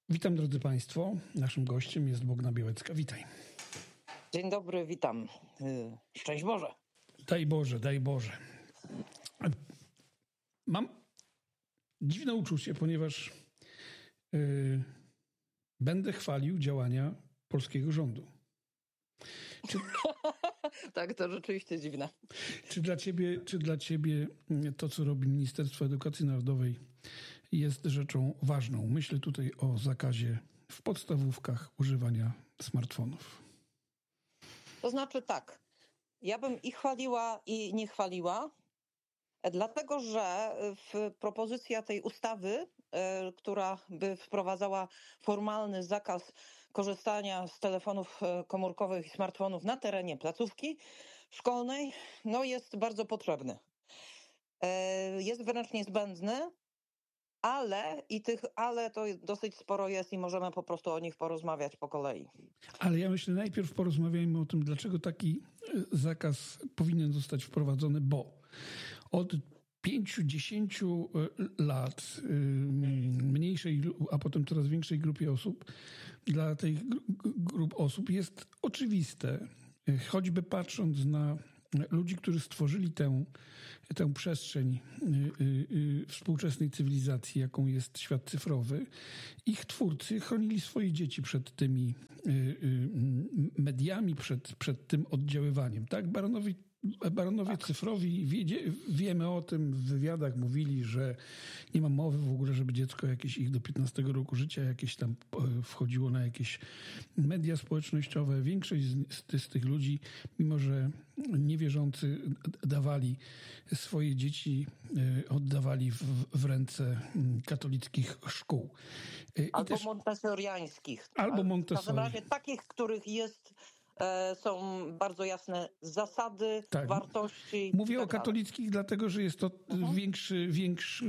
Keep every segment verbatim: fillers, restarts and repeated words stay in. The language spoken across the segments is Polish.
Witam, drodzy Państwo. Naszym gościem jest Bogna Białecka. Witaj. Dzień dobry, witam. Szczęść Boże. Daj Boże, daj Boże. Mam dziwne uczucie, ponieważ yy, będę chwalił działania polskiego rządu. Czy, tak, to rzeczywiście dziwne. Czy dla ciebie, czy dla ciebie to, co robi Ministerstwo Edukacji Narodowej, jest rzeczą ważną? Myślę tutaj o zakazie w podstawówkach używania smartfonów. To znaczy tak, ja bym i chwaliła, i nie chwaliła, dlatego że w propozycja tej ustawy, która by wprowadzała formalny zakaz korzystania z telefonów komórkowych i smartfonów na terenie placówki szkolnej, no jest bardzo potrzebny. Jest wręcz niezbędny, ale i tych ale to dosyć sporo jest i możemy po prostu o nich porozmawiać po kolei. Ale ja myślę, najpierw porozmawiajmy o tym, dlaczego taki zakaz powinien zostać wprowadzony, bo od pięciu, dziesięciu lat mniejszej, a potem coraz większej grupie osób, dla tych grup osób jest oczywiste, choćby patrząc na ludzi, którzy stworzyli tę, tę przestrzeń współczesnej cywilizacji, jaką jest świat cyfrowy, ich twórcy chronili swoje dzieci przed tymi mediami, przed, przed tym oddziaływaniem. Tak? Baronowie Baronowie tak. cyfrowi, wiedzie, wiemy o tym, w wywiadach mówili, że nie ma mowy w ogóle, żeby dziecko jakieś ich do piętnastego roku życia jakieś tam wchodziło na jakieś media społecznościowe. Większość z, z tych ludzi, mimo że niewierzący dawali swoje dzieci, oddawali w, w ręce katolickich szkół. I albo też, montessoriańskich. Albo montessori. W każdym razie takich, których jest... są bardzo jasne zasady, tak. wartości. Mówię tak o katolickich, dlatego że jest to uh-huh. większy, większy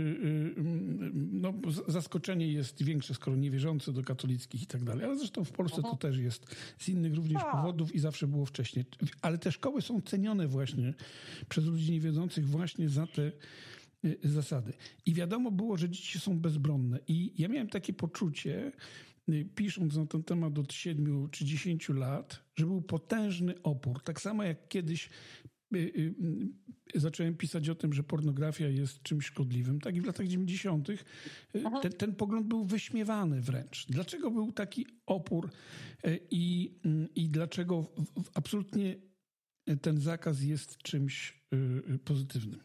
no, zaskoczenie jest większe, skoro niewierzący do katolickich i tak dalej. Ale zresztą w Polsce uh-huh. to też jest z innych również tak. powodów i zawsze było wcześniej. Ale te szkoły są cenione właśnie przez ludzi niewierzących właśnie za te zasady. I wiadomo było, że dzieci są bezbronne. I ja miałem takie poczucie, pisząc na ten temat od siedmiu czy dziesięciu lat, że był potężny opór. Tak samo jak kiedyś y, y, y, zacząłem pisać o tym, że pornografia jest czymś szkodliwym, tak i w latach dziewięćdziesiątych ten, ten pogląd był wyśmiewany wręcz. Dlaczego był taki opór i, i dlaczego w, w absolutnie ten zakaz jest czymś y, pozytywnym?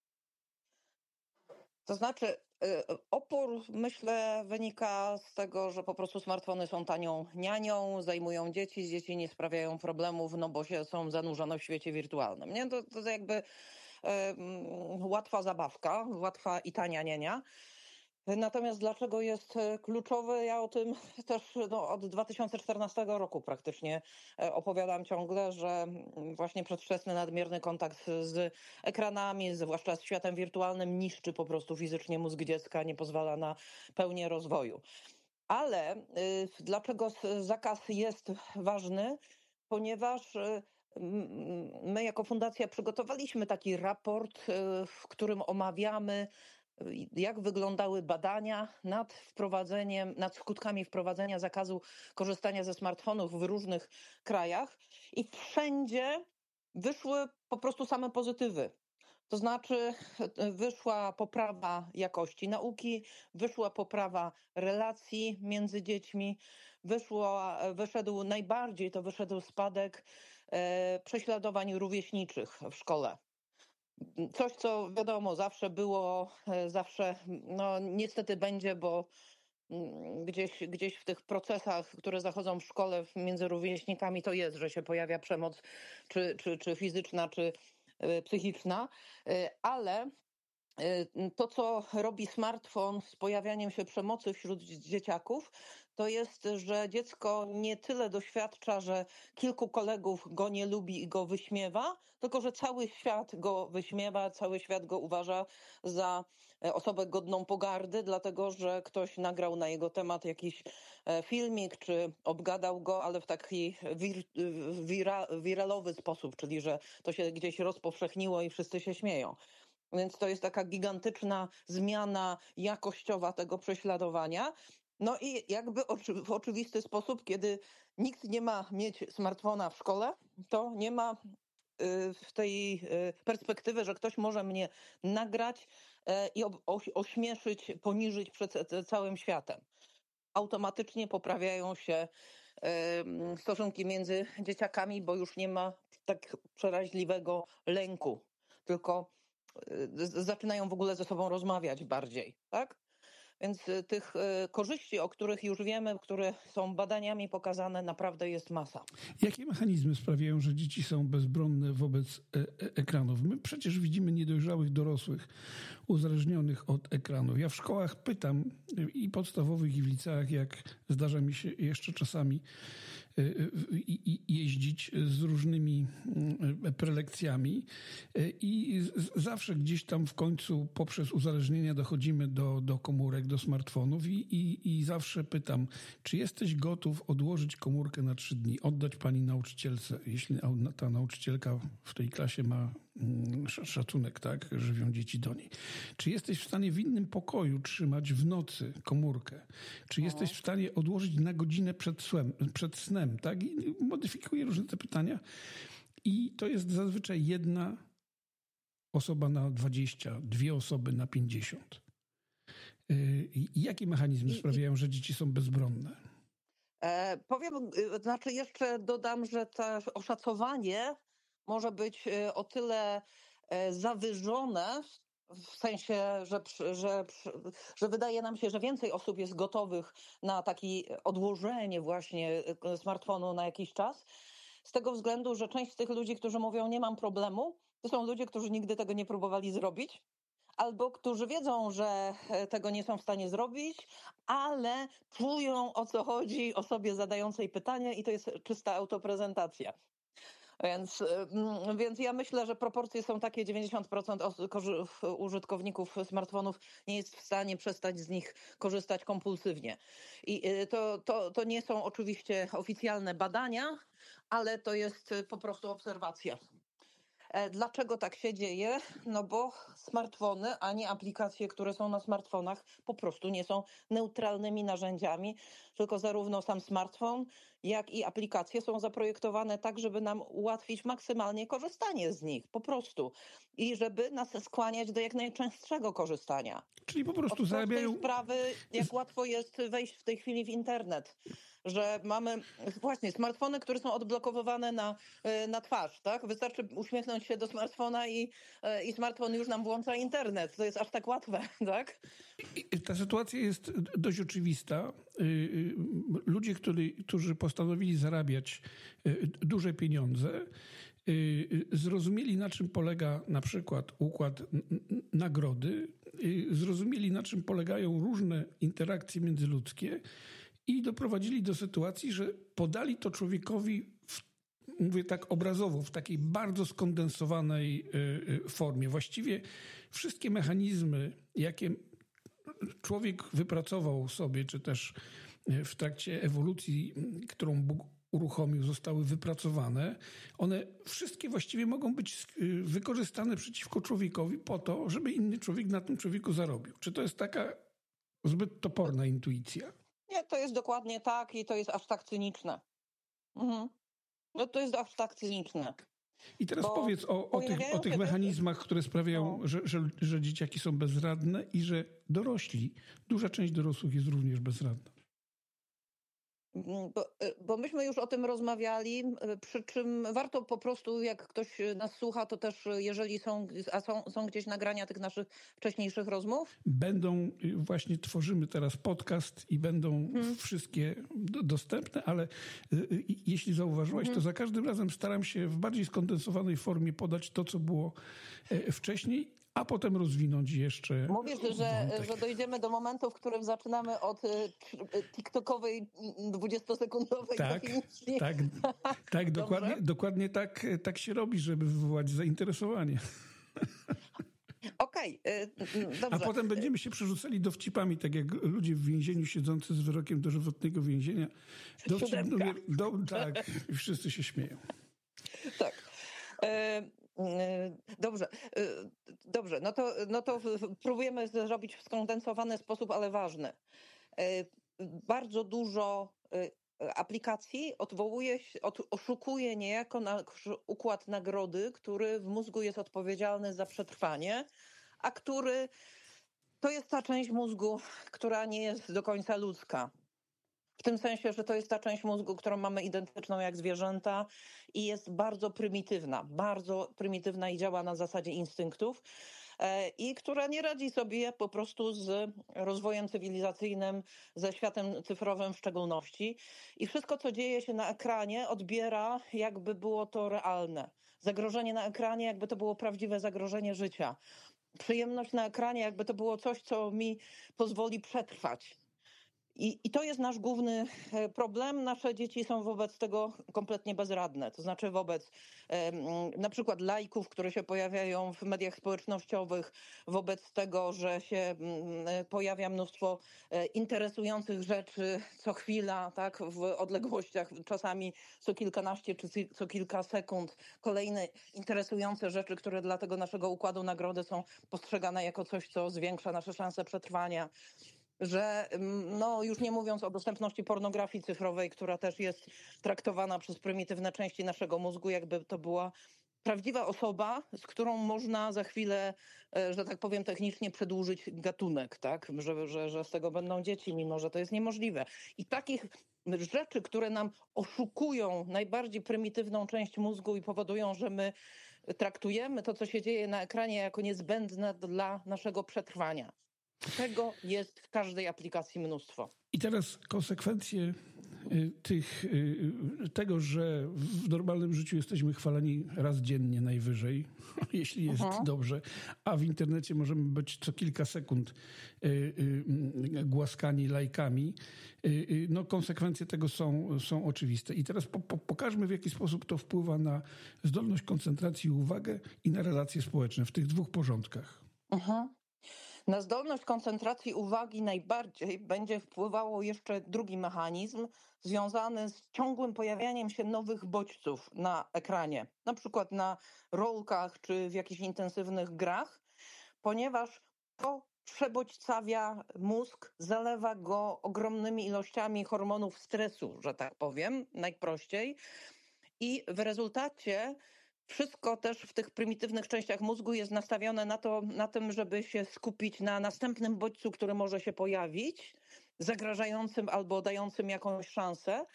To znaczy opór, myślę, wynika z tego, że po prostu smartfony są tanią nianią, zajmują dzieci, dzieci nie sprawiają problemów, no bo się są zanurzone w świecie wirtualnym. Nie? To, to jakby um, łatwa zabawka, łatwa i tania niania. Natomiast dlaczego jest kluczowy? Ja o tym też no, od dwa tysiące czternastego roku praktycznie opowiadam ciągle, że właśnie przedwczesny nadmierny kontakt z ekranami, zwłaszcza z światem wirtualnym, niszczy po prostu fizycznie mózg dziecka, nie pozwala na pełnię rozwoju. Ale y, dlaczego zakaz jest ważny? Ponieważ y, my jako fundacja przygotowaliśmy taki raport, y, w którym omawiamy, jak wyglądały badania nad wprowadzeniem, nad skutkami wprowadzenia zakazu korzystania ze smartfonów w różnych krajach i wszędzie wyszły po prostu same pozytywy. To znaczy wyszła poprawa jakości nauki, wyszła poprawa relacji między dziećmi, wyszło, wyszedł najbardziej to wyszedł spadek e, prześladowań rówieśniczych w szkole. Coś, co wiadomo, zawsze było, zawsze, no niestety będzie, bo gdzieś, gdzieś w tych procesach, które zachodzą w szkole między rówieśnikami, to jest, że się pojawia przemoc, czy, czy, czy fizyczna, czy psychiczna, ale to, co robi smartfon z pojawianiem się przemocy wśród dzieciaków, to jest, że dziecko nie tyle doświadcza, że kilku kolegów go nie lubi i go wyśmiewa, tylko że cały świat go wyśmiewa, cały świat go uważa za osobę godną pogardy, dlatego że ktoś nagrał na jego temat jakiś filmik, czy obgadał go, ale w taki wir, wira, wiralowy sposób, czyli że to się gdzieś rozpowszechniło i wszyscy się śmieją. Więc to jest taka gigantyczna zmiana jakościowa tego prześladowania. No i jakby oczy, w oczywisty sposób, kiedy nikt nie ma mieć smartfona w szkole, to nie ma y, w tej y, perspektywy, że ktoś może mnie nagrać e, i ob- oś- ośmieszyć, poniżyć przed c- całym światem. Automatycznie poprawiają się em, stosunki między dzieciakami, bo już nie ma tak przeraźliwego lęku, tylko y, z- zaczynają w ogóle ze sobą rozmawiać bardziej, tak? Więc y, tych y, korzyści, o których już wiemy, które są badaniami pokazane, naprawdę jest masa. Jakie mechanizmy sprawiają, że dzieci są bezbronne wobec e- e- ekranów? My przecież widzimy niedojrzałych dorosłych uzależnionych od ekranów. Ja w szkołach pytam i podstawowych, i w liceach, jak zdarza mi się jeszcze czasami e, e, i- i- jeździć z różnymi mm, prelekcjami e, i z- zawsze gdzieś tam w końcu poprzez uzależnienia dochodzimy do, do komórek, do smartfonów i, i, i zawsze pytam, czy jesteś gotów odłożyć komórkę na trzy dni, oddać pani nauczycielce, jeśli au- ta nauczycielka w tej klasie ma mm, sz- szacunek, tak, żywią dzieci do niej. Czy jesteś w stanie w innym pokoju trzymać w nocy komórkę? Czy jesteś w stanie odłożyć na godzinę przed, słem, przed snem, tak? I modyfikuję różne te pytania. I to jest zazwyczaj jedna osoba na dwadzieścia, dwie osoby na pięćdziesiąt. Yy, i Jakie mechanizmy I, i sprawiają, że dzieci są bezbronne? e, powiem, y, znaczy jeszcze dodam, że to oszacowanie może być y, o tyle e, zawyżone, w sensie, że, przy- że, przy- że wydaje nam się, że więcej osób jest gotowych na takie odłożenie właśnie y, smartfonu na jakiś czas. Z tego względu, że część z tych ludzi, którzy mówią nie mam problemu, to są ludzie, którzy nigdy tego nie próbowali zrobić. Albo którzy wiedzą, że e, tego nie są w stanie zrobić, ale czują o co chodzi osobie zadającej pytanie i to jest czysta autoprezentacja. Więc, mm, więc ja myślę, że proporcje są takie: dziewięćdziesiąt procent os- korzy- użytkowników smartfonów nie jest w stanie przestać z nich korzystać kompulsywnie. I y, to, to, to nie są oczywiście oficjalne badania, ale to jest y, po prostu obserwacja. E, Dlaczego tak się dzieje? No bo smartfony ani aplikacje, które są na smartfonach, po prostu nie są neutralnymi narzędziami, tylko zarówno sam smartfon, jak i aplikacje są zaprojektowane tak, żeby nam ułatwić maksymalnie korzystanie z nich, po prostu. I żeby nas skłaniać do jak najczęstszego korzystania. Czyli po Od prostu prostej zarabiają... sprawy, jak łatwo jest wejść w tej chwili w internet, że mamy właśnie smartfony, które są odblokowywane na, y, na twarz, tak? Wystarczy uśmiechnąć się do smartfona i, y, i smartfon już nam włącza internet. To jest aż tak łatwe, tak? I Ta sytuacja jest dość oczywista. Y, y, Ludzie, którzy, którzy postanowili zarabiać y, duże pieniądze, y, y, zrozumieli, na czym polega na przykład układ n- n- nagrody, y, zrozumieli, na czym polegają różne interakcje międzyludzkie i doprowadzili do sytuacji, że podali to człowiekowi w, mówię tak obrazowo, w takiej bardzo skondensowanej y, y, formie. Właściwie wszystkie mechanizmy, jakie człowiek wypracował sobie, czy też w trakcie ewolucji, którą Bóg uruchomił, zostały wypracowane. One wszystkie właściwie mogą być y, wykorzystane przeciwko człowiekowi po to, żeby inny człowiek na tym człowieku zarobił. Czy to jest taka zbyt toporna intuicja? Nie, to jest dokładnie tak i to jest aż tak cyniczne. Mhm. No to jest aż tak cyniczne, I teraz bo powiedz o, o, tych, o pojawiają tych się też... mechanizmach, które sprawiają, No. że, że, że dzieciaki są bezradne i że dorośli, duża część dorosłych jest również bezradna. Mm, Bo, y, bo myśmy już o tym rozmawiali, y, przy czym warto po prostu, jak ktoś y, nas słucha, to też y, jeżeli są, a są, są gdzieś nagrania tych naszych wcześniejszych rozmów? Będą, y, właśnie tworzymy teraz podcast i będą Mhm. wszystkie do, dostępne, ale y, y, jeśli zauważyłaś, to za każdym razem staram się w bardziej skondensowanej formie podać to, co było e, wcześniej, a potem rozwinąć jeszcze Mówisz, że, wątek. że dojdziemy do momentu, w którym zaczynamy od y, tr- y, tiktokowej mm, dwudziestosekundowej Tak, definicji. tak, tak, dokładnie, dokładnie tak, tak się robi, żeby wywołać zainteresowanie. Okej, y, y, A dobrze. potem będziemy się przerzucali dowcipami, tak jak ludzie w więzieniu siedzący z wyrokiem dożywotnego więzienia. Dowcip Siódemka. numer, do, tak, i wszyscy się śmieją. Tak. E, e, Dobrze, e, dobrze. No to, no to w- w- próbujemy zrobić w skondensowany sposób, ale ważny. E, bardzo dużo aplikacji odwołuje się, od, oszukuje niejako na układ nagrody, który w mózgu jest odpowiedzialny za przetrwanie, a który to jest ta część mózgu, która nie jest do końca ludzka. W tym sensie, że to jest ta część mózgu, którą mamy identyczną jak zwierzęta i jest bardzo prymitywna, bardzo prymitywna i działa na zasadzie instynktów i która nie radzi sobie po prostu z rozwojem cywilizacyjnym, ze światem cyfrowym w szczególności. I wszystko, co dzieje się na ekranie, odbiera, jakby było to realne. Zagrożenie na ekranie, jakby to było prawdziwe zagrożenie życia. Przyjemność na ekranie, jakby to było coś, co mi pozwoli przetrwać. I, I to jest nasz główny problem. Nasze dzieci są wobec tego kompletnie bezradne. To znaczy wobec e, na przykład lajków, które się pojawiają w mediach społecznościowych, wobec tego, że się m, pojawia mnóstwo e, interesujących rzeczy co chwila, tak, w odległościach czasami co kilkanaście czy co kilka sekund. Kolejne interesujące rzeczy, które dla tego naszego układu nagrody są postrzegane jako coś, co zwiększa nasze szanse przetrwania. Że no już nie mówiąc o dostępności pornografii cyfrowej, która też jest traktowana przez prymitywne części naszego mózgu, jakby to była prawdziwa osoba, z którą można za chwilę, że tak powiem technicznie, przedłużyć gatunek, tak? Że, że, że z tego będą dzieci, mimo że to jest niemożliwe. I takich rzeczy, które nam oszukują najbardziej prymitywną część mózgu i powodują, że my traktujemy to, co się dzieje na ekranie, jako niezbędne dla naszego przetrwania. Tego jest w każdej aplikacji mnóstwo. I teraz konsekwencje tych, tego, że w normalnym życiu jesteśmy chwaleni raz dziennie najwyżej, jeśli jest Aha. dobrze, a w internecie możemy być co kilka sekund głaskani lajkami, no konsekwencje tego są, są oczywiste. I teraz po, po, pokażmy, w jaki sposób to wpływa na zdolność koncentracji, uwagę i na relacje społeczne w tych dwóch porządkach. Aha. Na zdolność koncentracji uwagi najbardziej będzie wpływało jeszcze drugi mechanizm związany z ciągłym pojawianiem się nowych bodźców na ekranie, na przykład na rolkach czy w jakichś intensywnych grach, ponieważ to przebodźcawia mózg, zalewa go ogromnymi ilościami hormonów stresu, że tak powiem, najprościej. I w rezultacie wszystko też w tych prymitywnych częściach mózgu jest nastawione na to, na tym, żeby się skupić na następnym bodźcu, który może się pojawić, zagrażającym albo dającym jakąś szansę.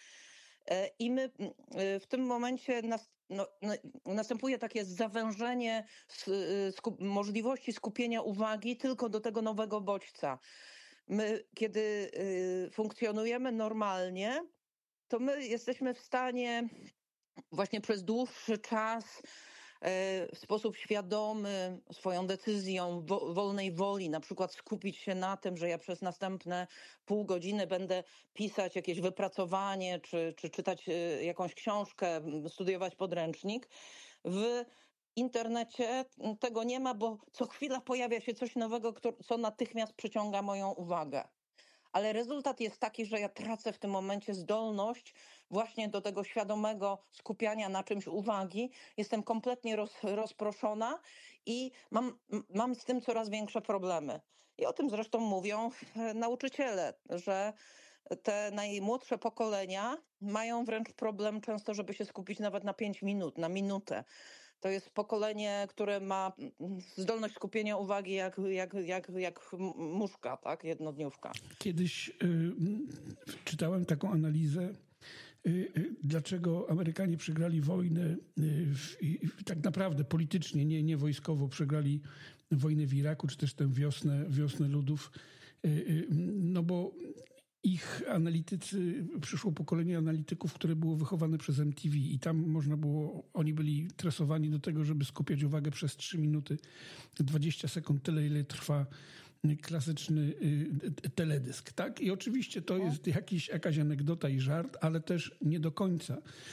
I my w tym momencie nas, no, następuje takie zawężenie skup, możliwości skupienia uwagi tylko do tego nowego bodźca. My, kiedy funkcjonujemy normalnie, to my jesteśmy w stanie właśnie przez dłuższy czas w sposób świadomy, swoją decyzją, wo, wolnej woli, na przykład skupić się na tym, że ja przez następne pół godziny będę pisać jakieś wypracowanie, czy, czy czytać jakąś książkę, studiować podręcznik. W internecie tego nie ma, bo co chwila pojawia się coś nowego, co natychmiast przyciąga moją uwagę. Ale rezultat jest taki, że ja tracę w tym momencie zdolność właśnie do tego świadomego skupiania na czymś uwagi. Jestem kompletnie roz, rozproszona i mam, mam z tym coraz większe problemy. I o tym zresztą mówią nauczyciele, że te najmłodsze pokolenia mają wręcz problem często, żeby się skupić nawet na pięć minut, na minutę. To jest pokolenie, które ma zdolność skupienia uwagi jak, jak, jak, jak muszka, tak? Jednodniówka. Kiedyś y, czytałem taką analizę, y, y, dlaczego Amerykanie przegrali wojnę y, w, y, tak naprawdę politycznie, nie, nie wojskowo, przegrali wojnę w Iraku, czy też tę wiosnę, wiosnę ludów. Y, y, no bo ich analitycy, przyszło pokolenie analityków, które było wychowane przez M T V i tam można było, oni byli tresowani do tego, żeby skupiać uwagę przez trzy minuty, dwadzieścia sekund, tyle ile trwa klasyczny teledysk, tak? I oczywiście to jest jakiś, jakaś anegdota i żart, ale też nie do końca.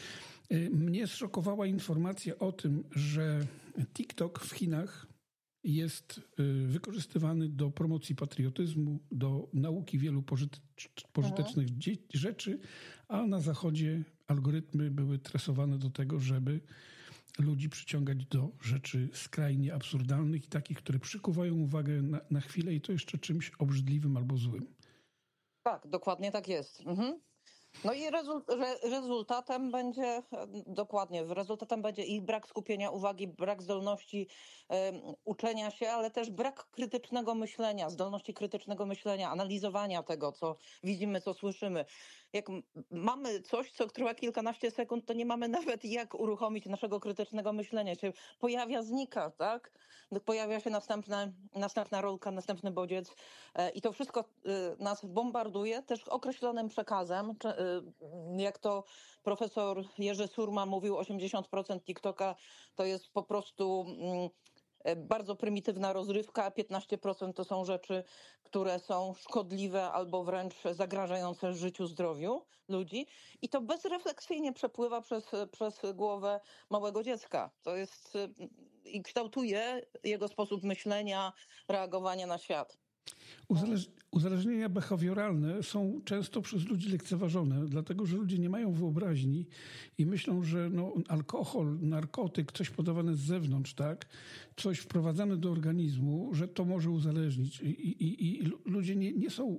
Mnie zszokowała informacja o tym, że TikTok w Chinach jest wykorzystywany do promocji patriotyzmu, do nauki wielu pożytecznych Aha. rzeczy, a na Zachodzie algorytmy były tresowane do tego, żeby ludzi przyciągać do rzeczy skrajnie absurdalnych i takich, które przykuwają uwagę na, na chwilę i to jeszcze czymś obrzydliwym albo złym. Tak, dokładnie tak jest. Mhm. No i rezult, re, rezultatem będzie, e, dokładnie, rezultatem będzie ich brak skupienia uwagi, brak zdolności em, uczenia się, ale też brak krytycznego myślenia, zdolności krytycznego myślenia, analizowania tego, co widzimy, co słyszymy. Jak m- mamy coś, co trwa kilkanaście sekund, to nie mamy nawet jak uruchomić naszego krytycznego myślenia. Się pojawia, znika, tak? Pojawia się następne, następna rolka, następny bodziec e, i to wszystko e, nas bombarduje też określonym przekazem. Cze- e, Jak to profesor Jerzy Surma mówił, osiemdziesiąt procent TikToka to jest po prostu mm, e, bardzo prymitywna rozrywka, a piętnaście procent to są rzeczy, które są szkodliwe albo wręcz zagrażające życiu, zdrowiu ludzi. I to bezrefleksyjnie przepływa przez, przez głowę małego dziecka. To jest y, i kształtuje jego sposób myślenia, reagowania na świat. Uzależ- uzależnienia behawioralne są często przez ludzi lekceważone, dlatego że ludzie nie mają wyobraźni i myślą, że no, alkohol, narkotyk, coś podawane z zewnątrz, tak, coś wprowadzane do organizmu, że to może uzależnić. I, i, i ludzie nie, nie są...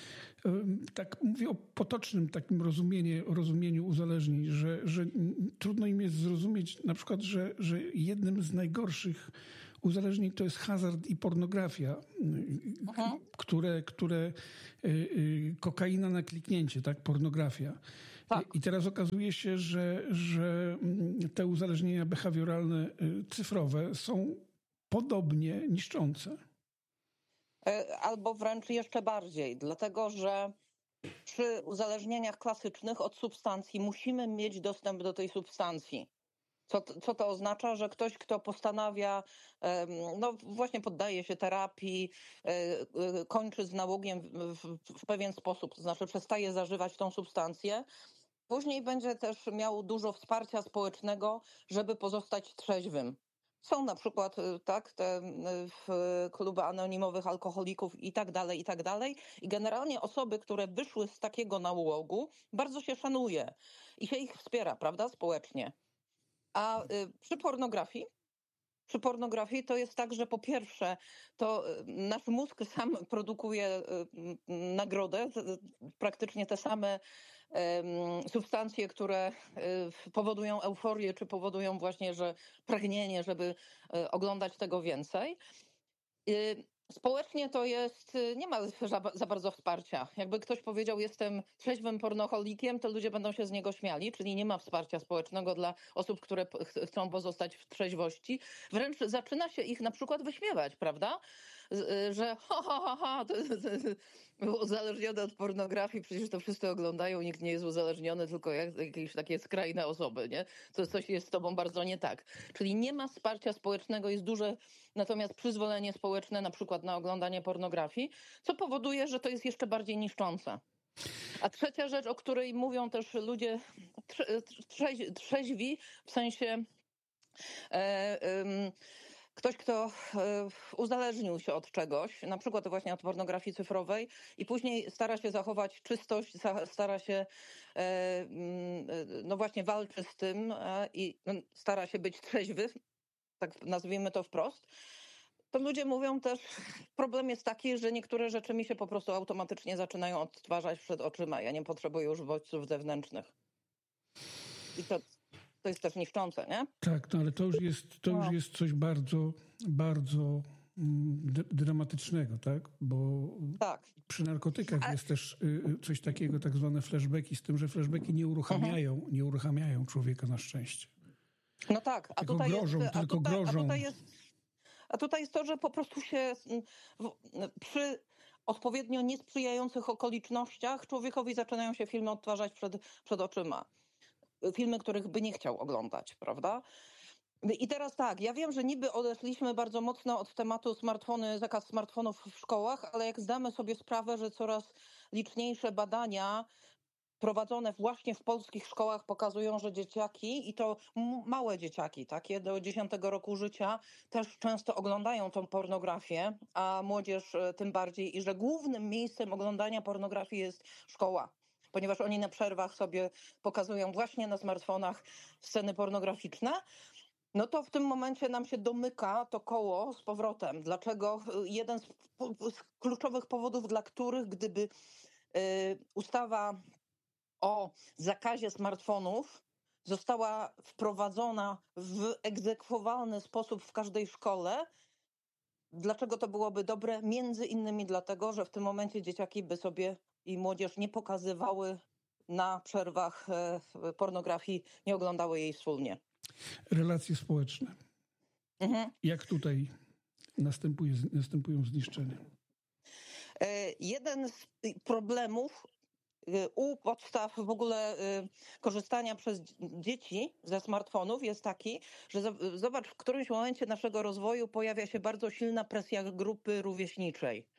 Tak mówię o potocznym takim rozumieniu, rozumieniu uzależnień, że, że trudno im jest zrozumieć na przykład, że, że jednym z najgorszych uzależnień to jest hazard i pornografia, Aha. które, które kokaina na kliknięcie, tak, pornografia. Tak. I teraz okazuje się, że, że te uzależnienia behawioralne cyfrowe są podobnie niszczące. E, Albo wręcz jeszcze bardziej, dlatego że przy uzależnieniach klasycznych od substancji musimy mieć dostęp do tej substancji. Co, t- co to oznacza? Że ktoś, kto postanawia, em, no właśnie poddaje się terapii, e, e, kończy z nałogiem w, w, w pewien sposób, to znaczy przestaje zażywać tą substancję, później będzie też miał dużo wsparcia społecznego, żeby pozostać trzeźwym. Są na przykład y, tak, te y, w- kluby anonimowych alkoholików i tak dalej, i tak dalej. I generalnie osoby, które wyszły z takiego nałogu, bardzo się szanuje i się ich wspiera, prawda, społecznie. A y, przy pornografii, przy pornografii to jest tak, że po pierwsze, to y, nasz mózg sam produkuje y, m, nagrodę, t- t- praktycznie te same em, substancje, które y, powodują euforię, czy powodują właśnie, że pragnienie, żeby y, oglądać tego więcej. Y, Społecznie to jest, y, nie ma za, za bardzo wsparcia. Jakby ktoś powiedział, jestem trzeźwym pornoholikiem, to ludzie będą się z niego śmiali, czyli nie ma wsparcia społecznego dla osób, które p- ch- chcą pozostać w trzeźwości. Wręcz zaczyna się ich na przykład wyśmiewać, prawda? Z- y, Że ha, ha, ha, ha, to jest uzależnione od pornografii, przecież to wszyscy oglądają, nikt nie jest uzależniony, tylko jak, jakieś takie skrajne osoby, nie? To coś jest z tobą bardzo nie tak. Czyli nie ma wsparcia społecznego, jest duże natomiast przyzwolenie społeczne na przykład na oglądanie pornografii, co powoduje, że to jest jeszcze bardziej niszczące. A trzecia rzecz, o której mówią też ludzie trze- trzeź- trzeźwi, w sensie e, em, ktoś, kto e, uzależnił się od czegoś, na przykład właśnie od pornografii cyfrowej i później stara się zachować czystość, za- stara się, e, mm, e, no właśnie walczy z tym e, i no, stara się być trzeźwy, tak nazwijmy to wprost, to ludzie mówią też, problem jest taki, że niektóre rzeczy mi się po prostu automatycznie zaczynają odtwarzać przed oczyma. Ja nie potrzebuję już bodźców zewnętrznych. I to, to jest też niszczące, nie? Tak, no ale to już jest, to już No. jest coś bardzo, bardzo mm, d- dramatycznego, tak? Bo Tak. przy narkotykach Ale- jest też y, y, coś takiego, tak zwane flashbacki, z tym, że flashbacki nie uruchamiają, nie uruchamiają człowieka na szczęście. No tak, a Tylko tutaj grożą, jest, a tylko tutaj, a grożą. tutaj jest, a tutaj jest to, że po prostu się mm, w- przy odpowiednio niesprzyjających okolicznościach człowiekowi zaczynają się filmy odtwarzać przed, przed oczyma. Filmy, których by nie chciał oglądać, prawda? I teraz tak, ja wiem, że niby odeszliśmy bardzo mocno od tematu smartfony, zakaz smartfonów w szkołach, ale jak zdamy sobie sprawę, że coraz liczniejsze badania prowadzone właśnie w polskich szkołach pokazują, że dzieciaki, i to m- małe dzieciaki, takie do dziesiątego roku życia, też często oglądają tą pornografię, a młodzież e, tym bardziej, i że głównym miejscem oglądania pornografii jest szkoła. Ponieważ oni na przerwach sobie pokazują właśnie na smartfonach sceny pornograficzne, no to w tym momencie nam się domyka to koło z powrotem. Dlaczego? Jeden z, z kluczowych powodów, dla których gdyby ustawa o zakazie smartfonów została wprowadzona w egzekwowalny sposób w każdej szkole. Dlaczego to byłoby dobre? Między innymi dlatego, że w tym momencie dzieciaki by sobie i młodzież nie pokazywały na przerwach pornografii, nie oglądały jej wspólnie. Relacje społeczne. Mhm. Jak tutaj następuje, następują zniszczenia? Jeden z problemów u podstaw w ogóle korzystania przez dzieci ze smartfonów jest taki, że zobacz, w którymś momencie naszego rozwoju pojawia się bardzo silna presja grupy rówieśniczej.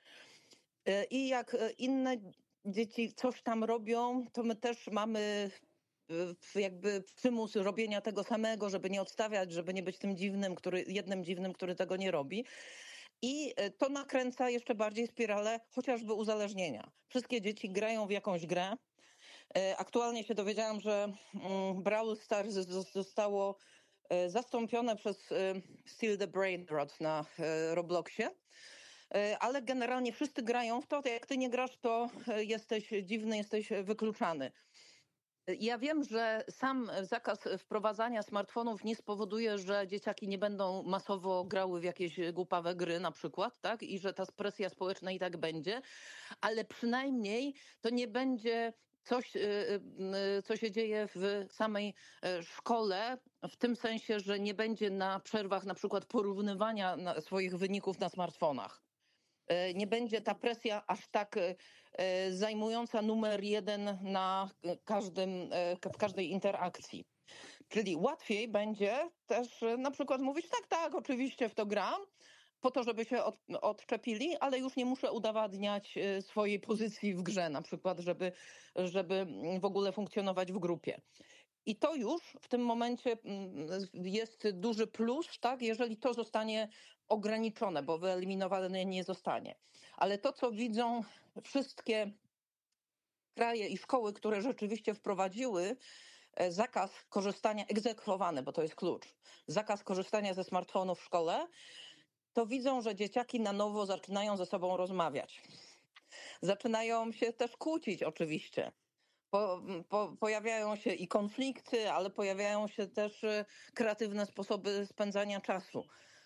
I jak inne dzieci coś tam robią, to my też mamy jakby przymus robienia tego samego, żeby nie odstawiać, żeby nie być tym dziwnym, który, jednym dziwnym, który tego nie robi. I to nakręca jeszcze bardziej spiralę chociażby uzależnienia. Wszystkie dzieci grają w jakąś grę. Aktualnie się dowiedziałam, że Brawl Stars zostało zastąpione przez Steal the Brain Rot na Robloxie. Ale generalnie wszyscy grają w to, to jak ty nie grasz, to jesteś dziwny, jesteś wykluczany. Ja wiem, że sam zakaz wprowadzania smartfonów nie spowoduje, że dzieciaki nie będą masowo grały w jakieś głupawe gry na przykład, tak? I że ta presja społeczna i tak będzie, ale przynajmniej to nie będzie coś, co się dzieje w samej szkole, w tym sensie, że nie będzie na przerwach na przykład porównywania swoich wyników na smartfonach. Nie będzie ta presja aż tak zajmująca numer jeden na każdym, w każdej interakcji. Czyli łatwiej będzie też na przykład mówić, tak, tak, oczywiście w to gram, po to, żeby się od, odczepili, ale już nie muszę udowadniać swojej pozycji w grze, na przykład, żeby, żeby w ogóle funkcjonować w grupie. I to już w tym momencie jest duży plus, tak, jeżeli to zostanie ograniczone, bo wyeliminowane nie zostanie. Ale to, co widzą wszystkie kraje i szkoły, które rzeczywiście wprowadziły zakaz korzystania, egzekwowany, bo to jest klucz, zakaz korzystania ze smartfonu w szkole, to widzą, że dzieciaki na nowo zaczynają ze sobą rozmawiać. Zaczynają się też kłócić oczywiście. Po, po, pojawiają się i konflikty, ale pojawiają się też kreatywne sposoby spędzania czasu.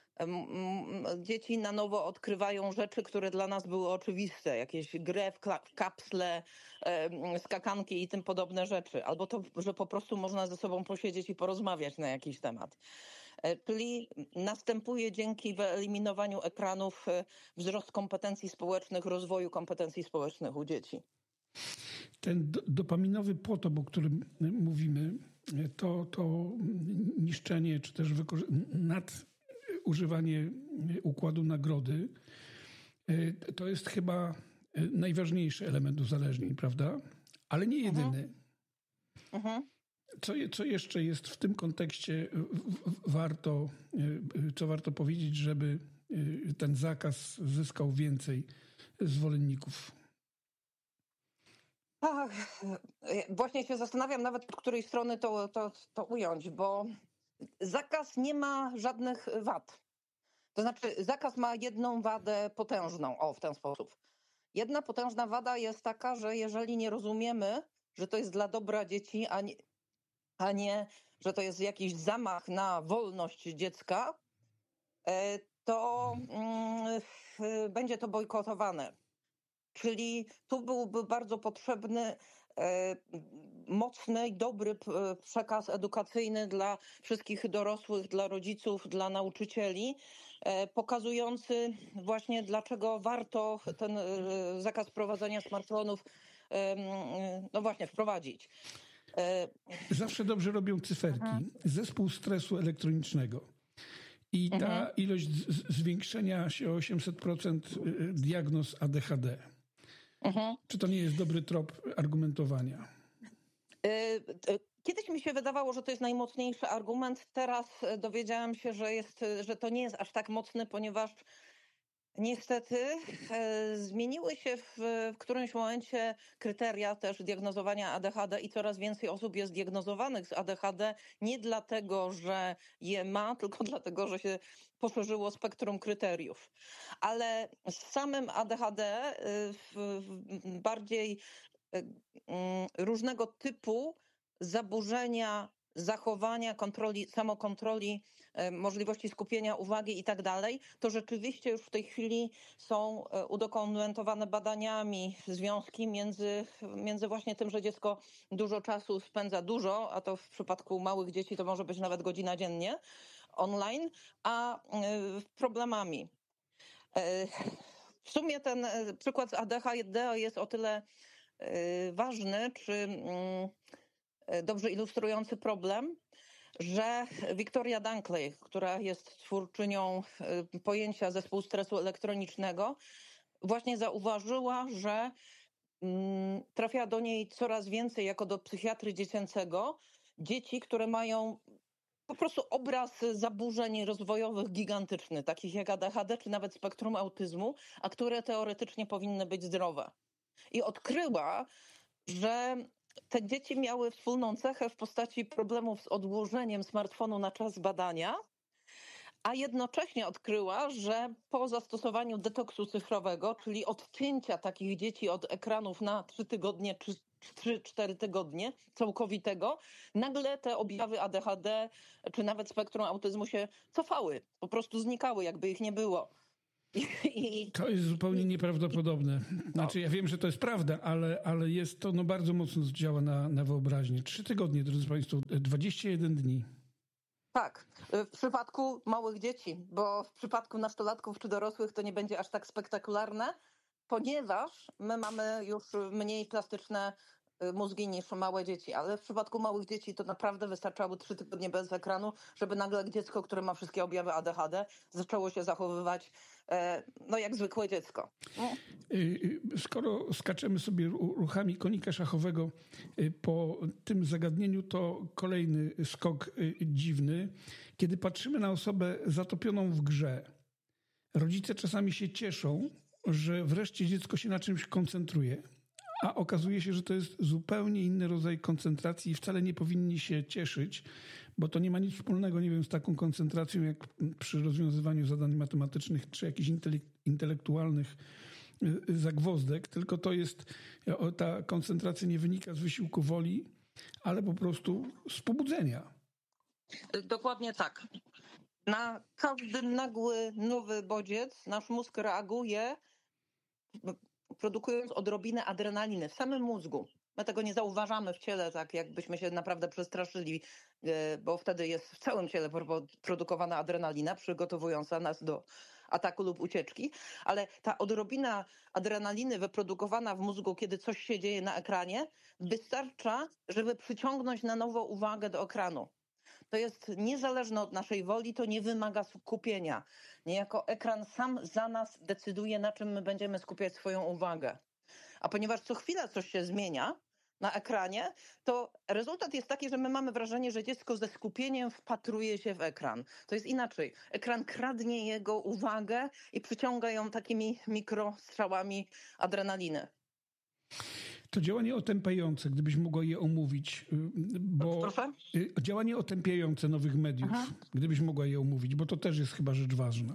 Dzieci na nowo odkrywają rzeczy, które dla nas były oczywiste, jakieś grę w, kla- w kapsle, skakanki i tym podobne rzeczy. Albo to, że po prostu można ze sobą posiedzieć i porozmawiać na jakiś temat. Czyli następuje dzięki wyeliminowaniu ekranów wzrost kompetencji społecznych, rozwoju kompetencji społecznych u dzieci. Ten do, dopaminowy potop, o którym mówimy, to, to niszczenie czy też wykorzy- nadużywanie układu nagrody, to jest chyba najważniejszy element uzależnień, prawda? Ale nie jedyny. Mhm. Co, co jeszcze jest w tym kontekście warto, co warto powiedzieć, żeby ten zakaz zyskał więcej zwolenników? Ach, właśnie się zastanawiam nawet, od której strony to, to, to ująć, bo zakaz nie ma żadnych wad. To znaczy zakaz ma jedną wadę potężną, o w ten sposób. Jedna potężna wada jest taka, że jeżeli nie rozumiemy, że to jest dla dobra dzieci, a nie, a nie że to jest jakiś zamach na wolność dziecka, to mm, będzie to bojkotowane. Czyli tu byłby bardzo potrzebny e, mocny i dobry p- przekaz edukacyjny dla wszystkich dorosłych, dla rodziców, dla nauczycieli, e, pokazujący właśnie dlaczego warto ten e, zakaz prowadzenia smartfonów e, no właśnie wprowadzić. E, Zawsze dobrze robią cyferki. Mhm. Zespół stresu elektronicznego. I ta mhm. ilość z- zwiększenia się o osiemset procent diagnoz A D H D. Mhm. Czy to nie jest dobry trop argumentowania? Kiedyś mi się wydawało, że to jest najmocniejszy argument. Teraz dowiedziałam się, że, jest, że to nie jest aż tak mocny, ponieważ Niestety e, zmieniły się w, w którymś momencie kryteria też diagnozowania A D H D i coraz więcej osób jest diagnozowanych z A D H D nie dlatego, że je ma, tylko dlatego, że się poszerzyło spektrum kryteriów. Ale z samym A D H D e, w, w bardziej e, mm, różnego typu zaburzenia zachowania, kontroli, samokontroli, e, możliwości skupienia uwagi i tak dalej, to rzeczywiście już w tej chwili są e, udokumentowane badaniami związki między, między właśnie tym, że dziecko dużo czasu spędza dużo, a to w przypadku małych dzieci to może być nawet godzina dziennie online, a e, problemami. E, W sumie ten e, przykład z A D H D jest o tyle e, ważny, czy mm, e, dobrze ilustrujący problem, że Victoria Dunkley, która jest twórczynią e, pojęcia zespół stresu elektronicznego, właśnie zauważyła, że mm, trafia do niej coraz więcej jako do psychiatry dziecięcego dzieci, które mają po prostu obraz zaburzeń rozwojowych gigantyczny, takich jak A D H D czy nawet spektrum autyzmu, a które teoretycznie powinny być zdrowe. I odkryła, że te dzieci miały wspólną cechę w postaci problemów z odłożeniem smartfonu na czas badania, a jednocześnie odkryła, że po zastosowaniu detoksu cyfrowego, czyli odcięcia takich dzieci od ekranów na trzy tygodnie czy trzy cztery tygodnie całkowitego, nagle te objawy A D H D czy nawet spektrum autyzmu się cofały, po prostu znikały, jakby ich nie było. I, To jest zupełnie nieprawdopodobne. Znaczy, ja wiem, że to jest prawda, ale, ale jest to no, bardzo mocno działa na, na wyobraźnię. Trzy tygodnie, drodzy Państwo, dwadzieścia jeden dni. Tak, w przypadku małych dzieci, bo w przypadku nastolatków czy dorosłych to nie będzie aż tak spektakularne, ponieważ my mamy już mniej plastyczne mózgi niż małe dzieci, ale w przypadku małych dzieci to naprawdę wystarczały trzy tygodnie bez ekranu, żeby nagle dziecko, które ma wszystkie objawy A D H D, zaczęło się zachowywać no jak zwykłe dziecko. No. Skoro skaczemy sobie ruchami konika szachowego po tym zagadnieniu, to kolejny skok dziwny. Kiedy patrzymy na osobę zatopioną w grze, rodzice czasami się cieszą, że wreszcie dziecko się na czymś koncentruje, a okazuje się, że to jest zupełnie inny rodzaj koncentracji i wcale nie powinni się cieszyć, bo to nie ma nic wspólnego, nie wiem, z taką koncentracją jak przy rozwiązywaniu zadań matematycznych czy jakichś intelektualnych zagwozdek, tylko to jest, ta koncentracja nie wynika z wysiłku woli, ale po prostu z pobudzenia. Dokładnie tak. Na każdy nagły, nowy bodziec nasz mózg reaguje, produkując odrobinę adrenaliny w samym mózgu. My tego nie zauważamy w ciele, tak jakbyśmy się naprawdę przestraszyli, bo wtedy jest w całym ciele produkowana adrenalina, przygotowująca nas do ataku lub ucieczki, ale ta odrobina adrenaliny wyprodukowana w mózgu, kiedy coś się dzieje na ekranie, wystarcza, żeby przyciągnąć na nowo uwagę do ekranu. To jest niezależne od naszej woli, to nie wymaga skupienia. Niejako ekran sam za nas decyduje, na czym my będziemy skupiać swoją uwagę. A ponieważ co chwila coś się zmienia na ekranie, to rezultat jest taki, że my mamy wrażenie, że dziecko ze skupieniem wpatruje się w ekran. To jest inaczej. Ekran kradnie jego uwagę i przyciąga ją takimi mikrostrzałami adrenaliny. To działanie otępiające, gdybyś mogła je omówić, bo Proszę? Działanie otępiające nowych mediów, Aha. gdybyś mogła je omówić, bo to też jest chyba rzecz ważna.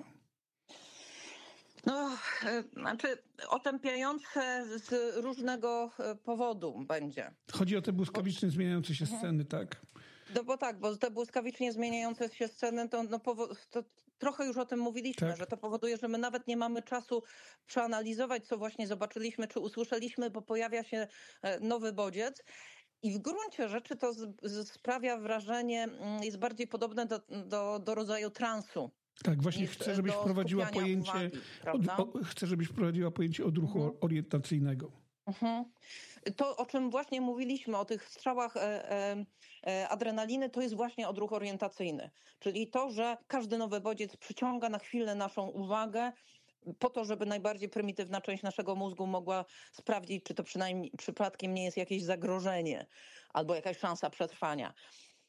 No, znaczy otępiające z różnego powodu będzie. Chodzi o te błyskawicznie zmieniające się sceny, tak? No bo tak, bo te błyskawicznie zmieniające się sceny, to, no, to trochę już o tym mówiliśmy, tak. Że to powoduje, że my nawet nie mamy czasu przeanalizować, co właśnie zobaczyliśmy, czy usłyszeliśmy, bo pojawia się nowy bodziec. I w gruncie rzeczy to z, z sprawia wrażenie, jest bardziej podobne do, do, do rodzaju transu. Tak, właśnie chcę, żebyś wprowadziła pojęcie, uwagi, od, o, chcę, żebyś wprowadziła pojęcie odruchu mhm. orientacyjnego. Mhm. To, o czym właśnie mówiliśmy, o tych strzałach e, e, adrenaliny, to jest właśnie odruch orientacyjny. Czyli to, że każdy nowy bodziec przyciąga na chwilę naszą uwagę po to, żeby najbardziej prymitywna część naszego mózgu mogła sprawdzić, czy to przynajmniej przypadkiem nie jest jakieś zagrożenie albo jakaś szansa przetrwania.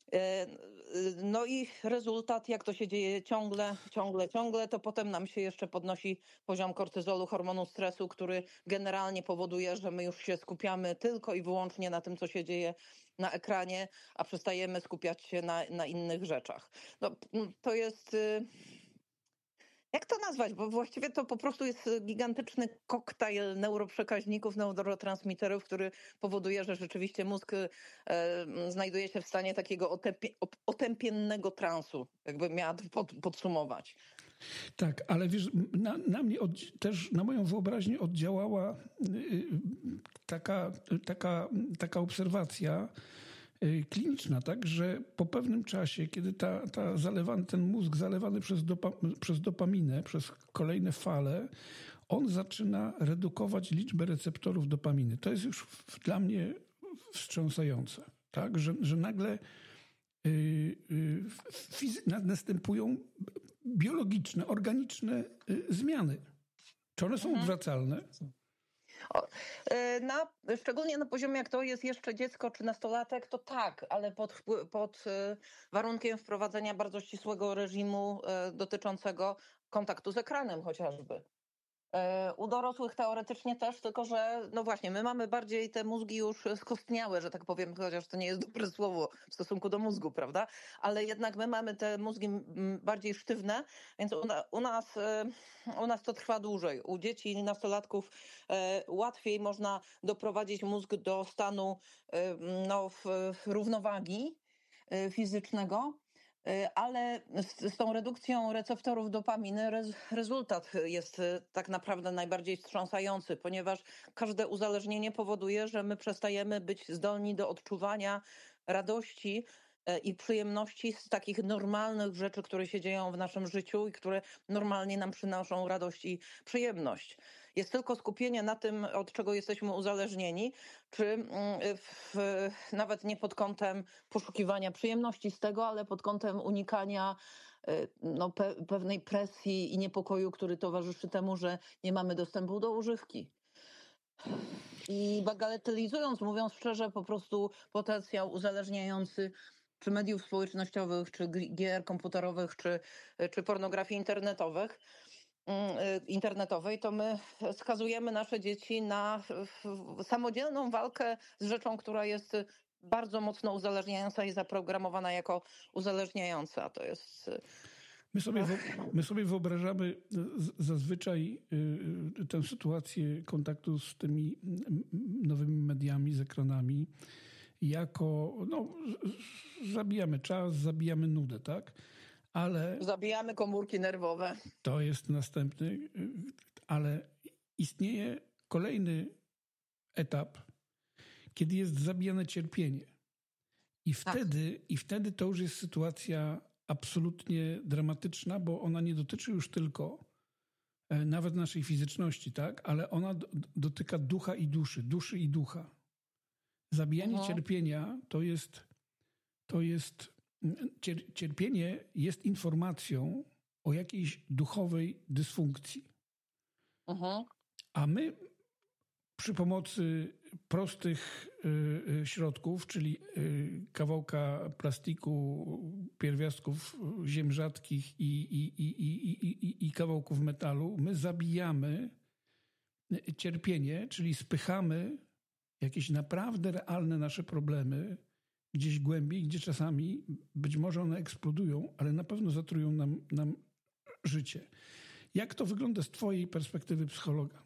No i rezultat, jak to się dzieje ciągle, ciągle, ciągle, to potem nam się jeszcze podnosi poziom kortyzolu, hormonu stresu, który generalnie powoduje, że my już się skupiamy tylko i wyłącznie na tym, co się dzieje na ekranie, a przestajemy skupiać się na, na innych rzeczach. No, to jest... Jak to nazwać? Bo właściwie to po prostu jest gigantyczny koktajl neuroprzekaźników, neurotransmiterów, który powoduje, że rzeczywiście mózg e, znajduje się w stanie takiego otępie, otępiennego transu, jakby miała pod, podsumować. Tak, ale wiesz, na, na mnie od, też, na moją wyobraźnię oddziałała y, taka, taka, taka obserwacja kliniczna, tak, że po pewnym czasie, kiedy ta, ta zalewany, ten mózg zalewany przez, dopa, przez dopaminę, przez kolejne fale, on zaczyna redukować liczbę receptorów dopaminy. To jest już w, dla mnie wstrząsające, tak, że, że nagle yy, yy, fizy- następują biologiczne, organiczne yy, zmiany. Czy one są mhm. odwracalne? Na, szczególnie na poziomie, jak to jest jeszcze dziecko czy nastolatek, to tak, ale pod, pod warunkiem wprowadzenia bardzo ścisłego reżimu dotyczącego kontaktu z ekranem chociażby. U dorosłych teoretycznie też, tylko że no właśnie, my mamy bardziej te mózgi już skostniałe, że tak powiem, chociaż to nie jest dobre słowo w stosunku do mózgu, prawda? Ale jednak my mamy te mózgi bardziej sztywne, więc u, u, nas, u nas to trwa dłużej. U dzieci i nastolatków łatwiej można doprowadzić mózg do stanu no, równowagi fizycznego. Ale z, z tą redukcją receptorów dopaminy rez, rezultat jest tak naprawdę najbardziej wstrząsający, ponieważ każde uzależnienie powoduje, że my przestajemy być zdolni do odczuwania radości i przyjemności z takich normalnych rzeczy, które się dzieją w naszym życiu i które normalnie nam przynoszą radość i przyjemność. Jest tylko skupienie na tym, od czego jesteśmy uzależnieni, czy w, nawet nie pod kątem poszukiwania przyjemności z tego, ale pod kątem unikania no, pe, pewnej presji i niepokoju, który towarzyszy temu, że nie mamy dostępu do używki. I bagatelizując, mówiąc szczerze, po prostu potencjał uzależniający czy mediów społecznościowych, czy gier komputerowych, czy, czy pornografii internetowych, internetowej, to my skazujemy nasze dzieci na samodzielną walkę z rzeczą, która jest bardzo mocno uzależniająca i zaprogramowana jako uzależniająca. To jest... My sobie, my sobie wyobrażamy zazwyczaj tę sytuację kontaktu z tymi nowymi mediami, z ekranami, jako no, zabijamy czas, zabijamy nudę, tak? Ale zabijamy komórki nerwowe. To jest następny, ale istnieje kolejny etap, kiedy jest zabijane cierpienie. I wtedy, tak. I wtedy to już jest sytuacja absolutnie dramatyczna, bo ona nie dotyczy już tylko nawet naszej fizyczności, tak? Ale ona do, dotyka ducha i duszy, duszy i ducha. Zabijanie mhm. cierpienia to jest, to jest cier, cierpienie jest informacją o jakiejś duchowej dysfunkcji. Mhm. A my przy pomocy prostych y, środków, czyli y, kawałka plastiku, pierwiastków ziem rzadkich i, i, i, i, i, i kawałków metalu, my zabijamy cierpienie, czyli spychamy jakieś naprawdę realne nasze problemy gdzieś głębiej, gdzie czasami być może one eksplodują, ale na pewno zatrują nam, nam życie. Jak to wygląda z twojej perspektywy psychologa?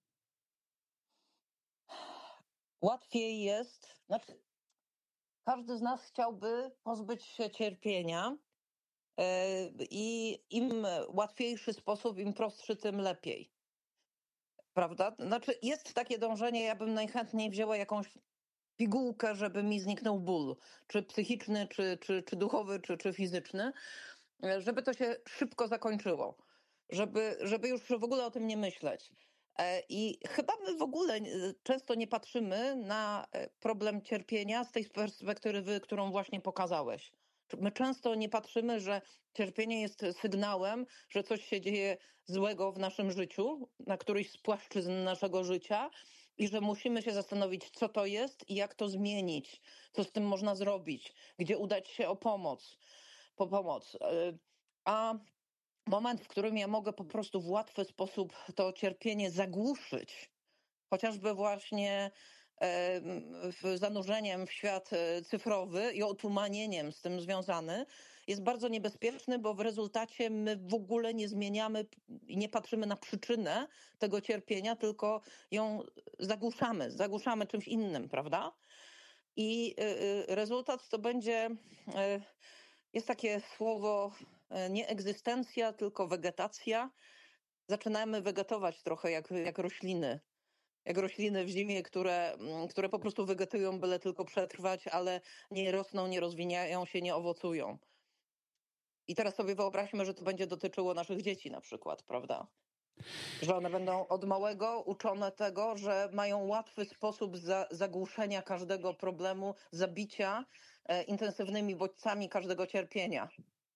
Łatwiej jest, znaczy każdy z nas chciałby pozbyć się cierpienia yy, i im łatwiejszy sposób, im prostszy, tym lepiej. Prawda? Znaczy jest takie dążenie, ja bym najchętniej wzięła jakąś pigułkę, żeby mi zniknął ból, czy psychiczny, czy, czy, czy duchowy, czy, czy fizyczny, żeby to się szybko zakończyło, żeby, żeby już w ogóle o tym nie myśleć. I chyba my w ogóle często nie patrzymy na problem cierpienia z tej perspektywy, którą właśnie pokazałeś. My często nie patrzymy, że cierpienie jest sygnałem, że coś się dzieje złego w naszym życiu, na którejś z płaszczyzn naszego życia i że musimy się zastanowić, co to jest i jak to zmienić, co z tym można zrobić, gdzie udać się o pomoc, po pomoc. A moment, w którym ja mogę po prostu w łatwy sposób to cierpienie zagłuszyć, chociażby właśnie zanurzeniem w świat cyfrowy i otumanieniem z tym związany, jest bardzo niebezpieczny, bo w rezultacie my w ogóle nie zmieniamy i nie patrzymy na przyczynę tego cierpienia, tylko ją zagłuszamy, zagłuszamy czymś innym, prawda? I rezultat to będzie, jest takie słowo nie egzystencja, tylko wegetacja. Zaczynamy wegetować trochę jak, jak rośliny. Jak rośliny w zimie, które, które po prostu wegetują, byle tylko przetrwać, ale nie rosną, nie rozwijają się, nie owocują. I teraz sobie wyobraźmy, że to będzie dotyczyło naszych dzieci na przykład, prawda? Że one będą od małego uczone tego, że mają łatwy sposób za, zagłuszenia każdego problemu, zabicia e, intensywnymi bodźcami każdego cierpienia.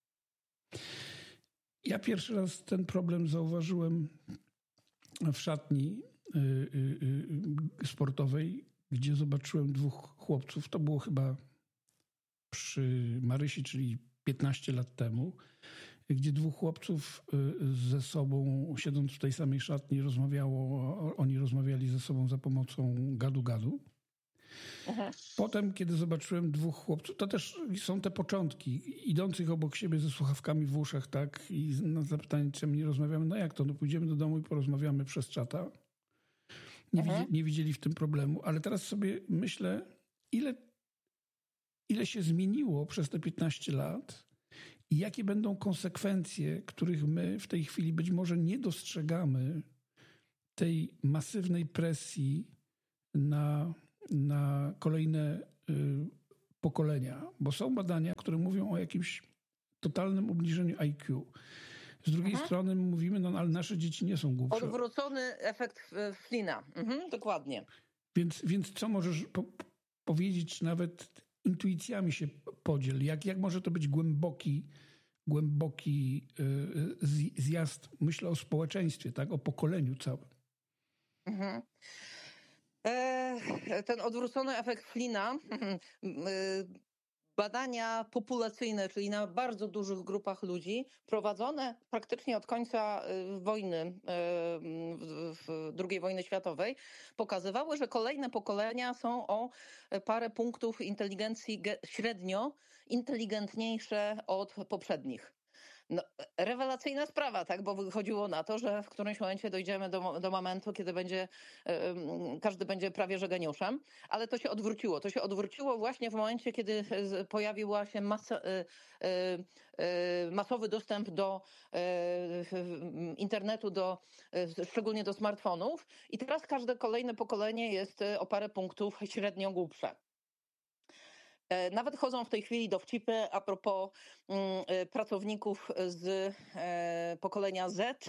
Ja pierwszy raz ten problem zauważyłem w szatni y, y, y, sportowej, gdzie zobaczyłem dwóch chłopców. To było chyba przy Marysi, czyli piętnaście lat temu, gdzie dwóch chłopców ze sobą, siedząc w tej samej szatni, rozmawiało, oni rozmawiali ze sobą za pomocą gadu-gadu. Aha. Potem, kiedy zobaczyłem dwóch chłopców, to też są te początki, idących obok siebie ze słuchawkami w uszach, tak, i na zapytanie, czym nie rozmawiamy, no jak to, no pójdziemy do domu i porozmawiamy przez czata. Nie, widzi, nie widzieli w tym problemu, ale teraz sobie myślę, ile, ile się zmieniło przez te piętnaście lat i jakie będą konsekwencje, których my w tej chwili być może nie dostrzegamy, tej masywnej presji na, na kolejne y, pokolenia. Bo są badania, które mówią o jakimś totalnym obniżeniu I Q. Z drugiej mhm. strony mówimy, no ale nasze dzieci nie są głupsze. Odwrócony efekt Flina. Mhm, dokładnie. Więc, więc co możesz po, powiedzieć, nawet intuicjami się podziel, jak, jak może to być głęboki, głęboki y, zjazd, myślę o społeczeństwie, tak, o pokoleniu całym. Mhm. E, ten odwrócony efekt Flina, y, badania populacyjne, czyli na bardzo dużych grupach ludzi, prowadzone praktycznie od końca wojny, drugiej wojny światowej, pokazywały, że kolejne pokolenia są o parę punktów inteligencji średnio inteligentniejsze od poprzednich. No, rewelacyjna sprawa, tak, bo wychodziło na to, że w którymś momencie dojdziemy do, do momentu, kiedy będzie, um, każdy będzie prawie że geniuszem, ale to się odwróciło. To się odwróciło właśnie w momencie, kiedy pojawiła się masa, y, y, y, masowy dostęp do y, internetu, do, y, szczególnie do smartfonów i teraz każde kolejne pokolenie jest o parę punktów średnio głupsze. Nawet chodzą w tej chwili dowcipy a propos pracowników z pokolenia Z.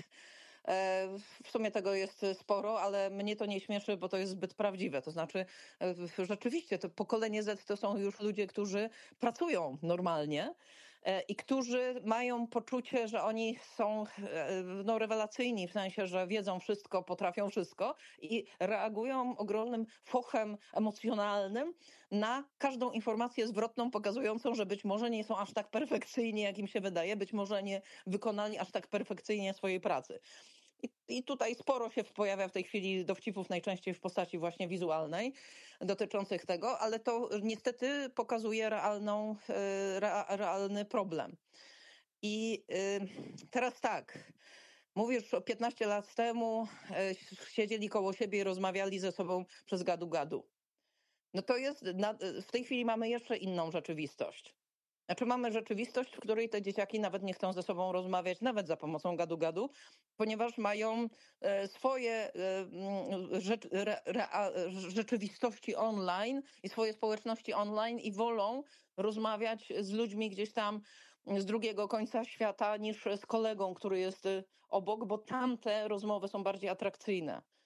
W sumie tego jest sporo, ale mnie to nie śmieszy, bo to jest zbyt prawdziwe. To znaczy rzeczywiście to pokolenie Z to są już ludzie, którzy pracują normalnie i którzy mają poczucie, że oni są no, rewelacyjni, w sensie, że wiedzą wszystko, potrafią wszystko i reagują ogromnym fochem emocjonalnym na każdą informację zwrotną pokazującą, że być może nie są aż tak perfekcyjni, jak im się wydaje, być może nie wykonali aż tak perfekcyjnie swojej pracy. I, I tutaj sporo się pojawia w tej chwili dowcipów, najczęściej w postaci właśnie wizualnej, dotyczących tego, ale to niestety pokazuje realną, rea, realny problem. I teraz tak, mówisz, o piętnaście lat temu siedzieli koło siebie i rozmawiali ze sobą przez gadu-gadu. No to jest, w tej chwili mamy jeszcze inną rzeczywistość. Znaczy mamy rzeczywistość, w której te dzieciaki nawet nie chcą ze sobą rozmawiać, nawet za pomocą gadu-gadu, ponieważ mają swoje rzecz, re, re, rzeczywistości online i swoje społeczności online i wolą rozmawiać z ludźmi gdzieś tam z drugiego końca świata niż z kolegą, który jest obok, bo tamte rozmowy są bardziej atrakcyjne.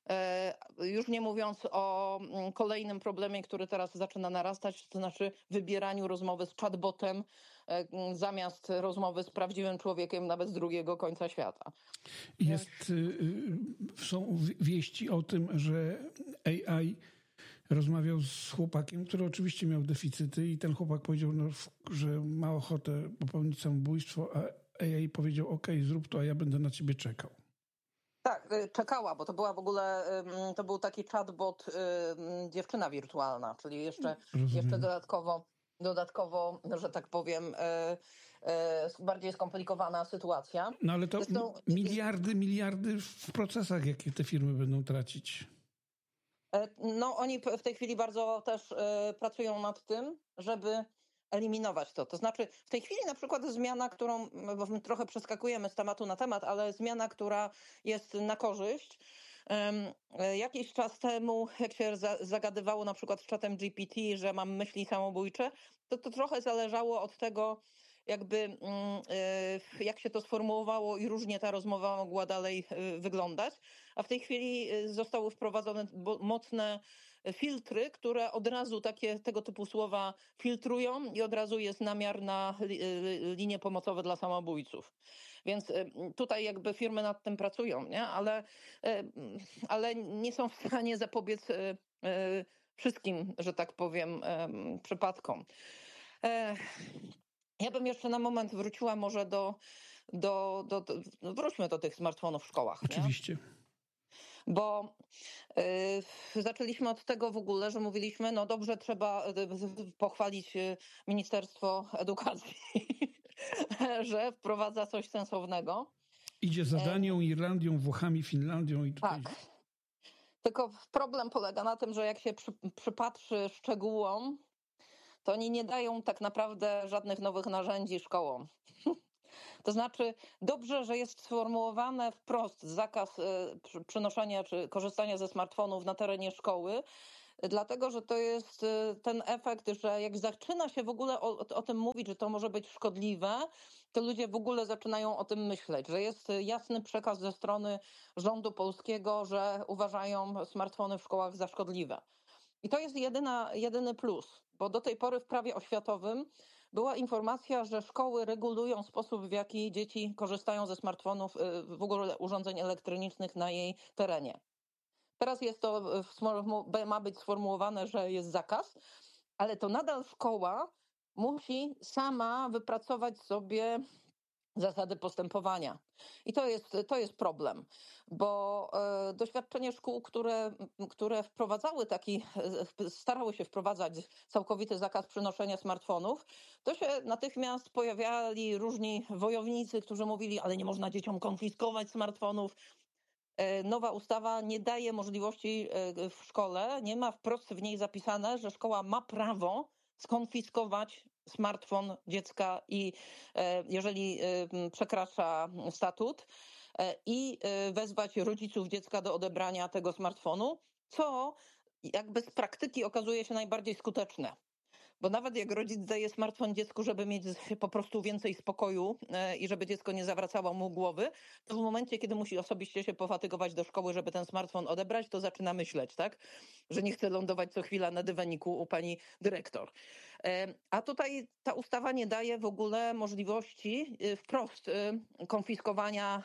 Już nie mówiąc o kolejnym problemie, który teraz zaczyna narastać, to znaczy wybieraniu rozmowy z chatbotem zamiast rozmowy z prawdziwym człowiekiem, nawet z drugiego końca świata. Jest, są wieści o tym, że A I rozmawiał z chłopakiem, który oczywiście miał deficyty i ten chłopak powiedział, no, że ma ochotę popełnić samobójstwo, a A I powiedział, ok, zrób to, a ja będę na ciebie czekał. Tak, czekała, bo to była w ogóle, to był taki chatbot dziewczyna wirtualna, czyli jeszcze, jeszcze dodatkowo, dodatkowo, że tak powiem, bardziej skomplikowana sytuacja. No ale to Zresztą, miliardy, miliardy w procesach, jakie te firmy będą tracić. No oni w tej chwili bardzo też pracują nad tym, żeby eliminować to. To znaczy w tej chwili na przykład zmiana, którą, bo my trochę przeskakujemy z tematu na temat, ale zmiana, która jest na korzyść. Jakiś czas temu, jak się zagadywało na przykład z czatem G P T, że mam myśli samobójcze, to to trochę zależało od tego, jakby jak się to sformułowało i różnie ta rozmowa mogła dalej wyglądać. A w tej chwili zostały wprowadzone mocne filtry, które od razu takie tego typu słowa filtrują i od razu jest namiar na linie pomocowe dla samobójców. Więc tutaj jakby firmy nad tym pracują, nie? Ale, ale nie są w stanie zapobiec wszystkim, że tak powiem, przypadkom. Ja bym jeszcze na moment wróciła może do, do, do, do wróćmy do tych smartfonów w szkołach. Oczywiście. Nie? Bo y, zaczęliśmy od tego w ogóle, że mówiliśmy, no dobrze, trzeba y, pochwalić Ministerstwo Edukacji, że wprowadza coś sensownego. Idzie za Danią, Irlandią, Włochami, Finlandią i tutaj... Tak. Tylko problem polega na tym, że jak się przy, przypatrzy szczegółom, to oni nie dają tak naprawdę żadnych nowych narzędzi szkołom. To znaczy dobrze, że jest sformułowane wprost zakaz przenoszenia czy korzystania ze smartfonów na terenie szkoły, dlatego że to jest ten efekt, że jak zaczyna się w ogóle o, o tym mówić, że to może być szkodliwe, to ludzie w ogóle zaczynają o tym myśleć, że jest jasny przekaz ze strony rządu polskiego, że uważają smartfony w szkołach za szkodliwe. I to jest jedyna, jedyny plus, bo do tej pory w prawie oświatowym była informacja, że szkoły regulują sposób, w jaki dzieci korzystają ze smartfonów, w ogóle urządzeń elektronicznych na jej terenie. Teraz jest to, ma być sformułowane, że jest zakaz, ale to nadal szkoła musi sama wypracować sobie zasady postępowania. I to jest, to jest problem, bo e, doświadczenie szkół, które, które wprowadzały taki, starały się wprowadzać całkowity zakaz przenoszenia smartfonów, to się natychmiast pojawiali różni wojownicy, którzy mówili, ale nie można dzieciom konfiskować smartfonów. E, nowa ustawa nie daje możliwości e, w szkole, nie ma wprost w niej zapisane, że szkoła ma prawo skonfiskować smartfon dziecka i jeżeli przekracza statut i wezwać rodziców dziecka do odebrania tego smartfonu, co jakby z praktyki okazuje się najbardziej skuteczne. Bo nawet jak rodzic daje smartfon dziecku, żeby mieć po prostu więcej spokoju i żeby dziecko nie zawracało mu głowy, to w momencie, kiedy musi osobiście się pofatygować do szkoły, żeby ten smartfon odebrać, to zaczyna myśleć, tak, że nie chce lądować co chwila na dywaniku u pani dyrektor. A tutaj ta ustawa nie daje w ogóle możliwości wprost konfiskowania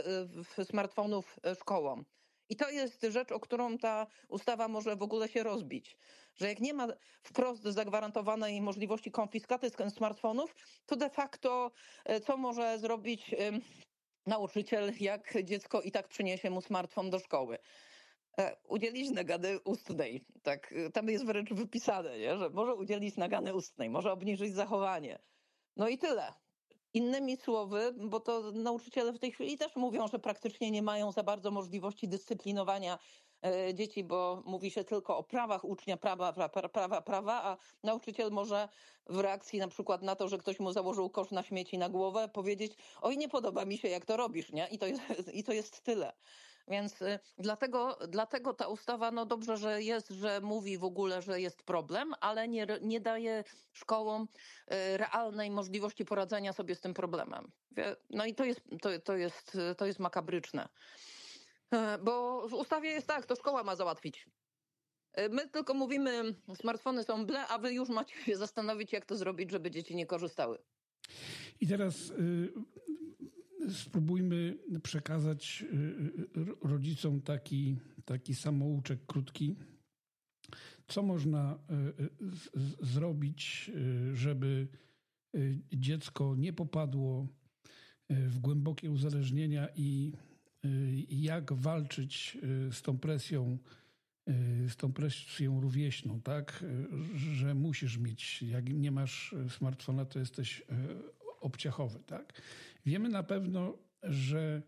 smartfonów szkołom. I to jest rzecz, o którą ta ustawa może w ogóle się rozbić. Że jak nie ma wprost zagwarantowanej możliwości konfiskaty smartfonów, to de facto co może zrobić nauczyciel, jak dziecko i tak przyniesie mu smartfon do szkoły? Udzielić nagany ustnej. Tak, tam jest wręcz wypisane, nie? Że może udzielić nagany ustnej, może obniżyć zachowanie. No i tyle. Innymi słowy, bo to nauczyciele w tej chwili też mówią, że praktycznie nie mają za bardzo możliwości dyscyplinowania dzieci, bo mówi się tylko o prawach ucznia, prawa, prawa, prawa, prawa, a nauczyciel może w reakcji na przykład na to, że ktoś mu założył kosz na śmieci na głowę, powiedzieć: oj, nie podoba mi się, jak to robisz, nie? I to jest, i to jest tyle. Więc y, dlatego, dlatego ta ustawa, no dobrze, że jest, że mówi w ogóle, że jest problem, ale nie, nie daje szkołom y, realnej możliwości poradzenia sobie z tym problemem. No i to jest, to, to jest, to jest makabryczne. Bo w ustawie jest tak, to szkoła ma załatwić. My tylko mówimy, smartfony są ble, a wy już macie się zastanowić, jak to zrobić, żeby dzieci nie korzystały. I teraz y, spróbujmy przekazać y, rodzicom taki, taki samouczek krótki. Co można y, z, zrobić, y, żeby y, dziecko nie popadło w głębokie uzależnienia i y, jak walczyć y, z tą presją, z tą presją rówieśną, tak, że musisz mieć, jak nie masz smartfona, to jesteś obciachowy, tak. Wiemy na pewno, że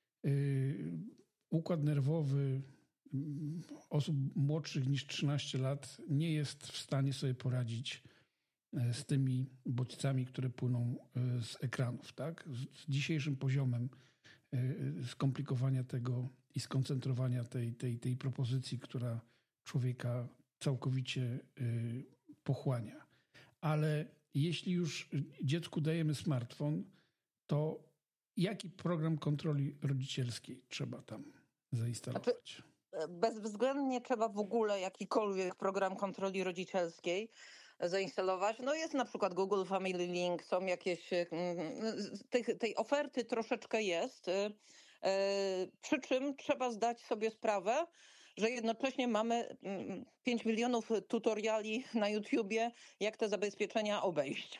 układ nerwowy osób młodszych niż trzynaście lat nie jest w stanie sobie poradzić z tymi bodźcami, które płyną z ekranów, tak, z dzisiejszym poziomem skomplikowania tego i skoncentrowania tej, tej, tej propozycji, która człowieka całkowicie y, pochłania. Ale jeśli już dziecku dajemy smartfon, to jaki program kontroli rodzicielskiej trzeba tam zainstalować? Znaczy, bezwzględnie trzeba w ogóle jakikolwiek program kontroli rodzicielskiej zainstalować. No jest na przykład Google Family Link, są jakieś, tej, tej oferty troszeczkę jest, przy czym trzeba zdać sobie sprawę, że jednocześnie mamy pięć milionów tutoriali na YouTubie, jak te zabezpieczenia obejść.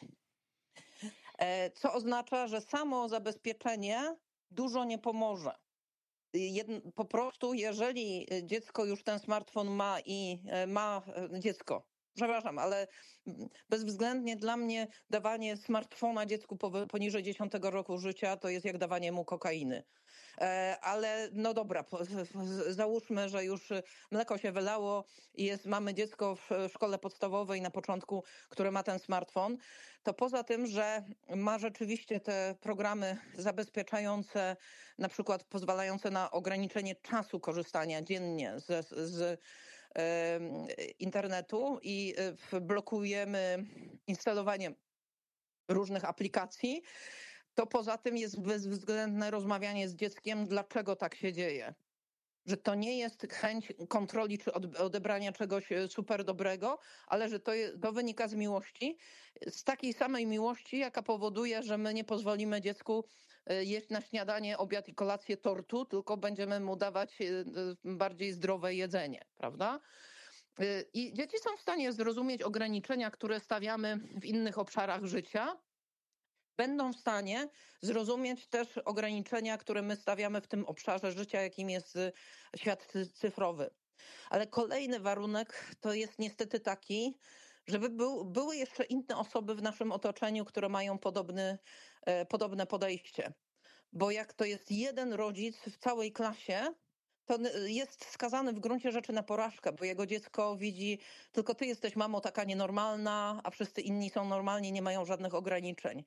Co oznacza, że samo zabezpieczenie dużo nie pomoże. Po prostu, jeżeli dziecko już ten smartfon ma i ma dziecko, przepraszam, ale bezwzględnie dla mnie dawanie smartfona dziecku poniżej dziesiątego roku życia to jest jak dawanie mu kokainy. Ale no dobra, załóżmy, że już mleko się wylało i jest, mamy dziecko w szkole podstawowej na początku, które ma ten smartfon, to poza tym, że ma rzeczywiście te programy zabezpieczające, na przykład pozwalające na ograniczenie czasu korzystania dziennie z, z internetu i blokujemy instalowanie różnych aplikacji, to poza tym jest bezwzględne rozmawianie z dzieckiem, dlaczego tak się dzieje. Że to nie jest chęć kontroli czy odebrania czegoś super dobrego, ale że to, jest, to wynika z miłości, z takiej samej miłości, jaka powoduje, że my nie pozwolimy dziecku jeść na śniadanie, obiad i kolację tortu, tylko będziemy mu dawać bardziej zdrowe jedzenie, prawda? I dzieci są w stanie zrozumieć ograniczenia, które stawiamy w innych obszarach życia. Będą w stanie zrozumieć też ograniczenia, które my stawiamy w tym obszarze życia, jakim jest świat cyfrowy. Ale kolejny warunek to jest niestety taki, żeby był, były jeszcze inne osoby w naszym otoczeniu, które mają podobny, podobne podejście. Bo jak to jest jeden rodzic w całej klasie, to jest skazany w gruncie rzeczy na porażkę, bo jego dziecko widzi, tylko ty jesteś mamo taka nienormalna, a wszyscy inni są normalni, nie mają żadnych ograniczeń.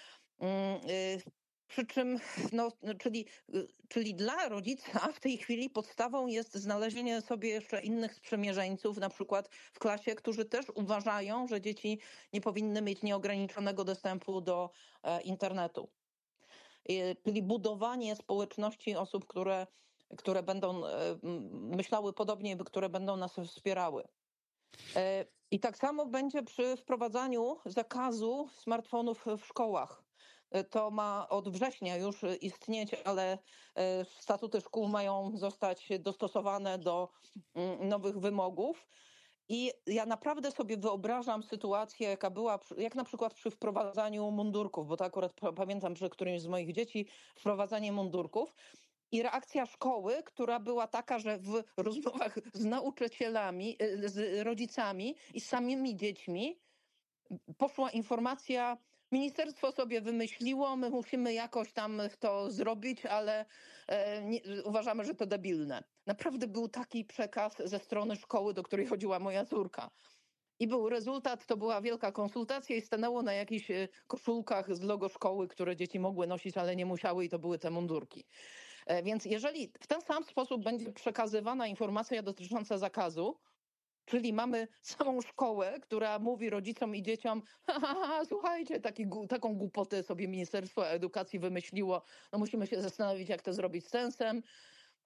Przy czym, no, czyli, czyli dla rodzica w tej chwili podstawą jest znalezienie sobie jeszcze innych sprzymierzeńców, na przykład w klasie, którzy też uważają, że dzieci nie powinny mieć nieograniczonego dostępu do internetu. Czyli budowanie społeczności osób, które które będą myślały podobnie, które będą nas wspierały. I tak samo będzie przy wprowadzaniu zakazu smartfonów w szkołach. To ma od września już istnieć, ale statuty szkół mają zostać dostosowane do nowych wymogów. I ja naprawdę sobie wyobrażam sytuację, jaka była, jak na przykład przy wprowadzaniu mundurków, bo to akurat pamiętam przy którymś z moich dzieci wprowadzanie mundurków. I reakcja szkoły, która była taka, że w rozmowach z nauczycielami, z rodzicami i z samymi dziećmi poszła informacja, ministerstwo sobie wymyśliło, my musimy jakoś tam to zrobić, ale nie, uważamy, że to debilne. Naprawdę był taki przekaz ze strony szkoły, do której chodziła moja córka. I był rezultat, to była wielka konsultacja i stanęło na jakichś koszulkach z logo szkoły, które dzieci mogły nosić, ale nie musiały i to były te mundurki. Więc jeżeli w ten sam sposób będzie przekazywana informacja dotycząca zakazu, czyli mamy samą szkołę, która mówi rodzicom i dzieciom, ha, ha, ha, słuchajcie, taki, taką głupotę sobie Ministerstwo Edukacji wymyśliło, no musimy się zastanowić, jak to zrobić z sensem.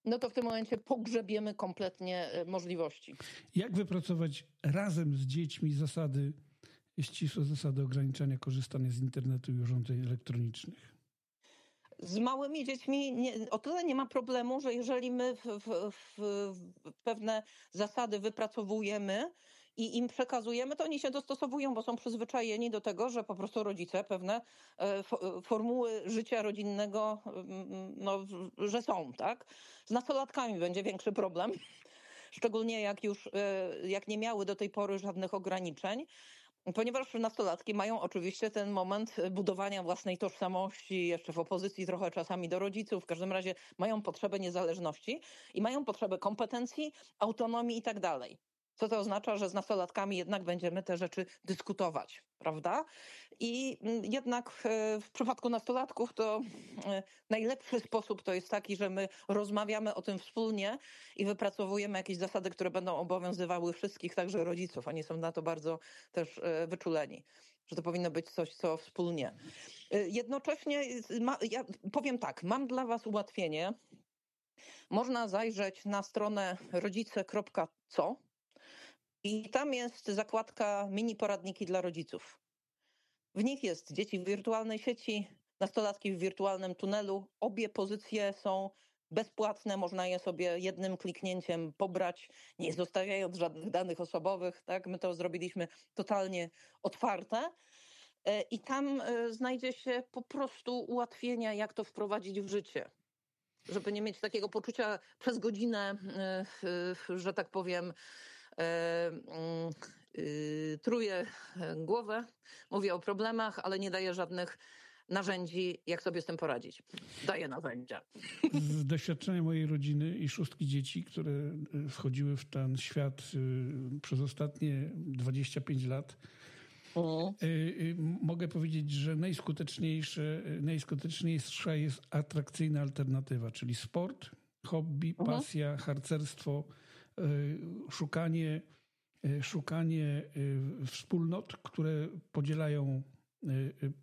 no to w tym momencie pogrzebiemy kompletnie możliwości. Jak wypracować razem z dziećmi zasady, ścisłe zasady ograniczania korzystania z internetu i urządzeń elektronicznych? Z małymi dziećmi nie, o tyle nie ma problemu, że jeżeli my w, w, w pewne zasady wypracowujemy i im przekazujemy, to oni się dostosowują, bo są przyzwyczajeni do tego, że po prostu rodzice pewne formuły życia rodzinnego, no, że są, tak? Z nastolatkami będzie większy problem, szczególnie jak już jak nie miały do tej pory żadnych ograniczeń. Ponieważ nastolatki mają oczywiście ten moment budowania własnej tożsamości, jeszcze w opozycji trochę czasami do rodziców, w każdym razie mają potrzebę niezależności i mają potrzebę kompetencji, autonomii i tak dalej. Co to oznacza, że z nastolatkami jednak będziemy te rzeczy dyskutować, prawda? I jednak w przypadku nastolatków to najlepszy sposób to jest taki, że my rozmawiamy o tym wspólnie i wypracowujemy jakieś zasady, które będą obowiązywały wszystkich, także rodziców. Oni są na to bardzo też wyczuleni, że to powinno być coś, co wspólnie. Jednocześnie, ma, ja powiem tak, mam dla was ułatwienie. Można zajrzeć na stronę rodzice kropka co i tam jest zakładka mini poradniki dla rodziców. W nich jest dzieci w wirtualnej sieci, nastolatki w wirtualnym tunelu. Obie pozycje są bezpłatne, można je sobie jednym kliknięciem pobrać, nie zostawiając żadnych danych osobowych. Tak? My to zrobiliśmy totalnie otwarte. I tam znajdzie się po prostu ułatwienia, jak to wprowadzić w życie. Żeby nie mieć takiego poczucia przez godzinę, że tak powiem, truję głowę, mówię o problemach, ale nie daję żadnych narzędzi, jak sobie z tym poradzić. Daję narzędzia. Z doświadczenia mojej rodziny i szóstki dzieci, które wchodziły w ten świat przez ostatnie dwadzieścia pięć lat, mhm. mogę powiedzieć, że najskuteczniejsze, najskuteczniejsza jest atrakcyjna alternatywa, czyli sport, hobby, mhm. pasja, harcerstwo, szukanie, szukanie wspólnot, które podzielają